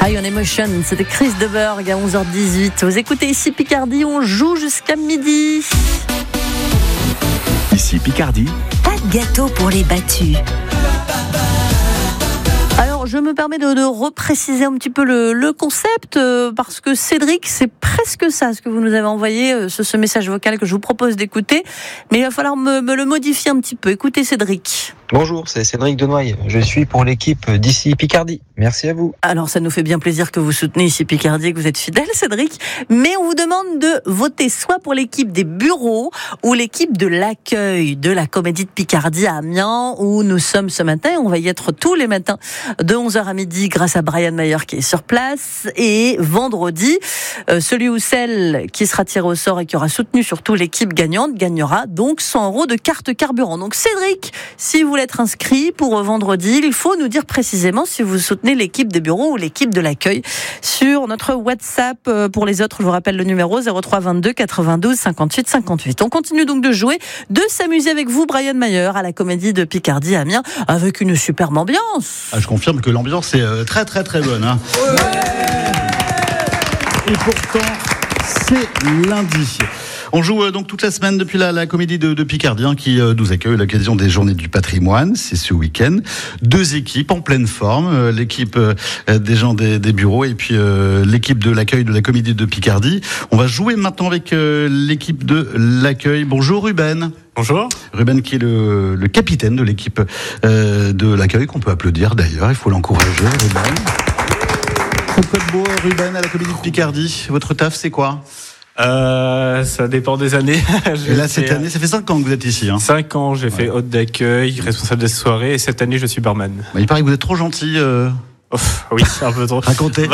High on Emotion, c'était Chris Deberg à 11h18. Vous écoutez ici Picardie, on joue jusqu'à midi. Ici Picardie. Pas de gâteau pour les battus. Alors, je me permets de repréciser un petit peu le concept, parce que Cédric, c'est presque ça, ce que vous nous avez envoyé, ce message vocal que je vous propose d'écouter. Mais il va falloir me le modifier un petit peu. Écoutez, Cédric. Bonjour, c'est Cédric Denoy. Je suis pour l'équipe d'ici Picardie. Merci à vous. Alors, ça nous fait bien plaisir que vous soutenez ici Picardie et que vous êtes fidèle, Cédric. Mais on vous demande de voter soit pour l'équipe des bureaux ou l'équipe de l'accueil de la Comédie de Picardie à Amiens, où nous sommes ce matin. On va y être tous les matins de 11h à midi grâce à Brian Mayer qui est sur place. Et vendredi, celui ou celle qui sera tiré au sort et qui aura soutenu surtout l'équipe gagnante gagnera donc 100 € de carte carburant. Donc Cédric, si vous voulez être inscrit pour vendredi, il faut nous dire précisément si vous soutenez l'équipe des bureaux ou l'équipe de l'accueil sur notre WhatsApp. Pour les autres, je vous rappelle le numéro 03 22 92 58 58. On continue donc de jouer, de s'amuser avec vous, Brian Mayer, à la Comédie de Picardie à Amiens, avec une superbe ambiance. Je confirme que l'ambiance est très très très bonne. Hein. Et pourtant, c'est lundi. On joue donc toute la semaine depuis la Comédie de Picardie, hein, qui nous accueille à l'occasion des Journées du Patrimoine. C'est ce week-end. 2 équipes en pleine forme. L'équipe des gens des bureaux et puis l'équipe de l'accueil de la Comédie de Picardie. On va jouer maintenant avec l'équipe de l'accueil. Bonjour Ruben. Bonjour. Ruben qui est le capitaine de l'équipe de l'accueil, qu'on peut applaudir d'ailleurs. Il faut l'encourager, Ruben. Pourquoi de beau, Ruben, à la Comédie de Picardie? Votre taf, c'est quoi? Ça dépend des années. Et là, cette année, ça fait 5 ans que vous êtes ici. 5 ans, j'ai fait hôte d'accueil, responsable des soirées, et cette année, je suis barman. Il paraît que vous êtes trop gentil. Oui, un peu trop. Racontez.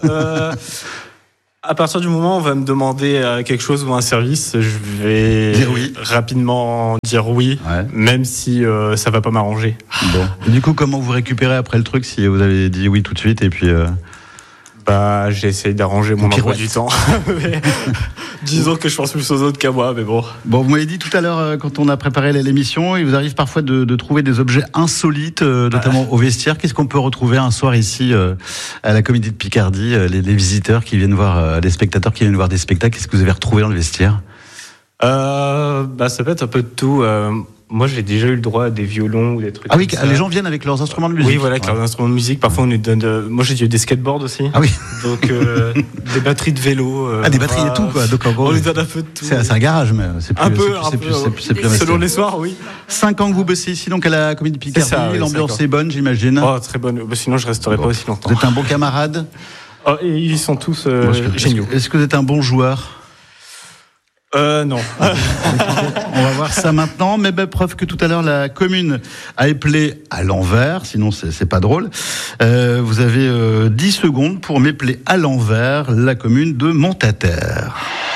À partir du moment où on va me demander quelque chose ou un service, je vais dire oui. Rapidement dire oui, même si ça va pas m'arranger. Bon. Et du coup, comment vous récupérez après le truc si vous avez dit oui tout de suite et puis j'essaye d'arranger mon emploi du temps. Disons que je pense plus aux autres qu'à moi, mais bon. Bon, vous m'avez dit tout à l'heure, quand on a préparé l'émission, il vous arrive parfois de trouver des objets insolites, notamment au vestiaire. Qu'est-ce qu'on peut retrouver un soir ici, à la Comédie de Picardie, les visiteurs qui viennent voir, les spectateurs qui viennent voir des spectacles, qu'est-ce que vous avez retrouvé dans le vestiaire? Ça peut être un peu de tout. Moi, j'ai déjà eu le droit à des violons ou des trucs. Ah oui, comme ça. Les gens viennent avec leurs instruments de musique. Oui, voilà, avec leurs instruments de musique. Parfois, on nous donne. Moi, j'ai eu des skateboards aussi. Ah oui. Donc, des batteries de vélo. Des batteries et tout, quoi. Donc, en gros, on nous donne un peu de tout. C'est un garage, mais c'est plus. C'est plus selon les soirs, oui. 5 ans que vous bossez ici, donc à la Comédie de Picardie. Ça, oui, l'ambiance est bonne, j'imagine. Oh, très bonne. Sinon, je resterai pas aussi longtemps. Vous êtes un bon camarade. Et ils sont tous géniaux. Est-ce que vous êtes un bon joueur? Non. On va voir ça maintenant, mais preuve que tout à l'heure la commune a éplé à l'envers, sinon c'est pas drôle. Vous avez 10 secondes pour m'épeler à l'envers la commune de Montataire.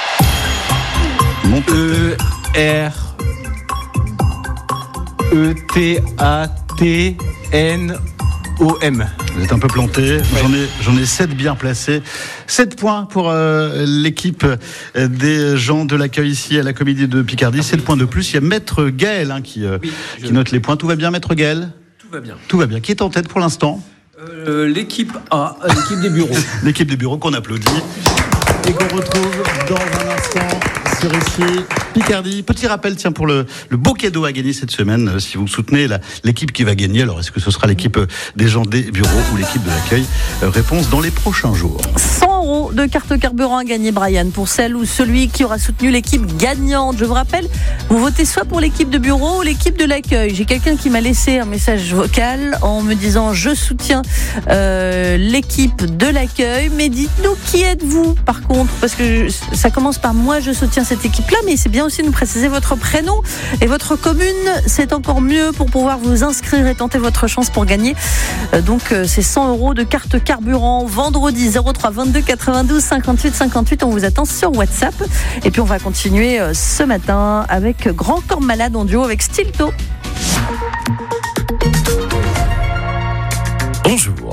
E-R-E-T-A-T-N-O-M. Vous êtes un peu planté. J'en ai 7 bien placés. 7 points pour l'équipe des gens de l'accueil ici à la Comédie de Picardie. 7 points de plus. Il y a Maître Gaël qui note les points. Tout va bien, Maître Gaël? Tout va bien. Tout va bien. Qui est en tête pour l'instant? L'équipe A, l'équipe des bureaux. L'équipe des bureaux qu'on applaudit et qu'on retrouve dans un instant sur ici Picardie. Petit rappel, tiens, pour le beau cadeau à gagner cette semaine, si vous soutenez l'équipe qui va gagner. Alors, est-ce que ce sera l'équipe des gens des bureaux ou l'équipe de l'accueil? Réponse dans les prochains jours. 100 € de carte carburant à gagner, Brian, pour celle ou celui qui aura soutenu l'équipe gagnante. Je vous rappelle, vous votez soit pour l'équipe de bureau ou l'équipe de l'accueil. J'ai quelqu'un qui m'a laissé un message vocal en me disant je soutiens l'équipe de l'accueil, mais dites-nous qui êtes-vous par contre, parce que ça commence par moi je soutiens cette équipe-là, mais c'est bien aussi de nous préciser votre prénom et votre commune, c'est encore mieux pour pouvoir vous inscrire et tenter votre chance pour gagner. Donc c'est 100 € de carte carburant vendredi 03 22 92 58 58. On vous attend sur WhatsApp. Et puis on va continuer ce matin avec Grand Corps Malade en duo avec Stilto. Bonjour.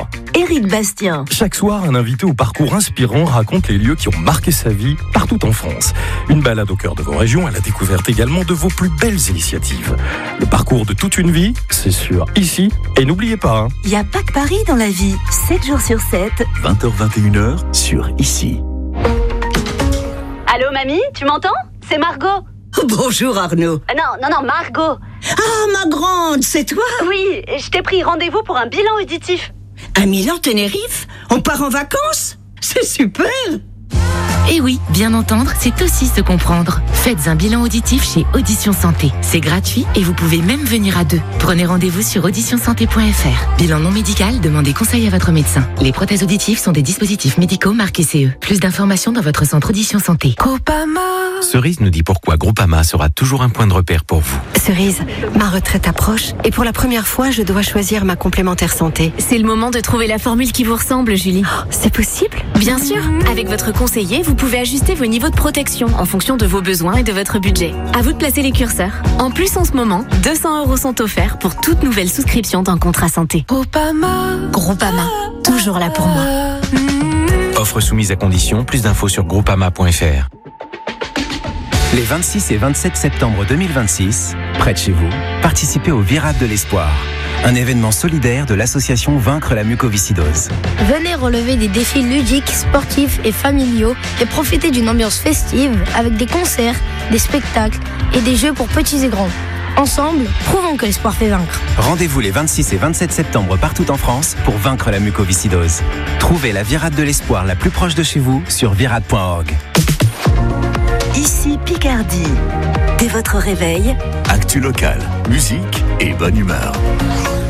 Bonjour. Éric Bastien. Chaque soir, un invité au parcours inspirant raconte les lieux qui ont marqué sa vie partout en France. Une balade au cœur de vos régions à la découverte également de vos plus belles initiatives. Le parcours de toute une vie, c'est sûr, ici. Et n'oubliez pas, Il n'y a pas que Paris dans la vie. 7 jours sur 7. 20h-21h sur Ici. Allô, mamie, tu m'entends? C'est Margot. Bonjour Arnaud. Non, Margot. Ah, ma grande, c'est toi? Oui, je t'ai pris rendez-vous pour un bilan auditif. À Milan-Tenerife? On part en vacances? C'est super! Et oui, bien entendre, c'est aussi se comprendre. Faites un bilan auditif chez Audition Santé. C'est gratuit et vous pouvez même venir à 2. Prenez rendez-vous sur auditionsanté.fr. Bilan non médical, demandez conseil à votre médecin. Les prothèses auditives sont des dispositifs médicaux marqués CE. Plus d'informations dans votre centre Audition Santé. Groupama. Cerise nous dit pourquoi Groupama sera toujours un point de repère pour vous. Cerise, ma retraite approche et pour la première fois, je dois choisir ma complémentaire santé. C'est le moment de trouver la formule qui vous ressemble, Julie. Oh, c'est possible? Bien sûr. Avec votre conseiller, vous pouvez ajuster vos niveaux de protection en fonction de vos besoins et de votre budget. À vous de placer les curseurs. En plus, en ce moment, 200 € sont offerts pour toute nouvelle souscription d'un contrat santé. Groupama, toujours là pour moi. Offre soumise à condition, plus d'infos sur groupama.fr. Les 26 et 27 septembre 2026, près de chez vous, participez au Virade de l'Espoir, un événement solidaire de l'association Vaincre la mucoviscidose. Venez relever des défis ludiques, sportifs et familiaux et profiter d'une ambiance festive avec des concerts, des spectacles et des jeux pour petits et grands. Ensemble, prouvons que l'espoir fait vaincre. Rendez-vous les 26 et 27 septembre partout en France pour vaincre la mucoviscidose. Trouvez la Virade de l'Espoir la plus proche de chez vous sur virade.org. Ici Picardie. Dès votre réveil, Actu locale, musique et bonne humeur.